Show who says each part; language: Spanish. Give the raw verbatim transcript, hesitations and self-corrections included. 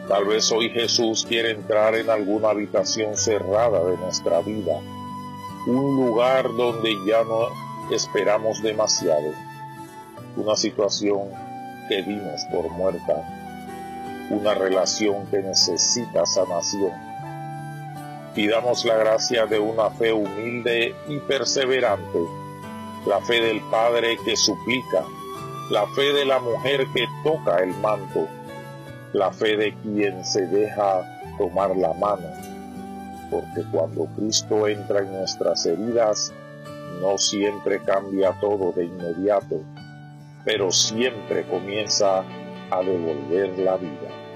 Speaker 1: Tal vez hoy Jesús quiere entrar en alguna habitación cerrada de nuestra vida, un lugar donde ya no esperamos demasiado, una situación que dimos por muerta, una relación que necesita sanación. Pidamos la gracia de una fe humilde y perseverante, la fe del Padre que suplica, la fe de la mujer que toca el manto, la fe de quien se deja tomar la mano, porque cuando Cristo entra en nuestras heridas, no siempre cambia todo de inmediato, pero siempre comienza a devolver la vida.